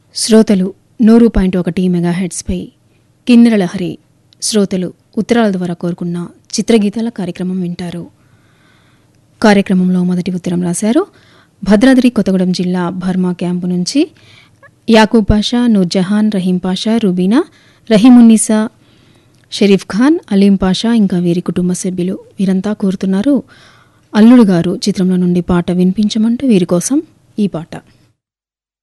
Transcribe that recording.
శ్రోతలు 100.1 మెగాహెర్ట్జ్పై కిన్నెర లహరి శ్రోతలు ఉత్తరాల ద్వారా కోరుకున్న చిత్రగీతాల కార్యక్రమం వింటారు. కార్యక్రమంలో మొదటి ఉత్తరం రాశారు భద్రాద్రి కొత్తగూడెం జిల్లా బర్మా క్యాంపు నుంచి యాకూబ్ పాషా, నూర్జహాన్, రహీం పాషా, రుబీనా, రహీమున్నీసా, షరీఫ్ ఖాన్, అలీం పాషా ఇంకా వీరి కుటుంబ సభ్యులు. వీరంతా కోరుతున్నారు అల్లుడు గారు చిత్రంలో నుండి పాట వినిపించమంటూ వీరి కోసం ఈ పాట.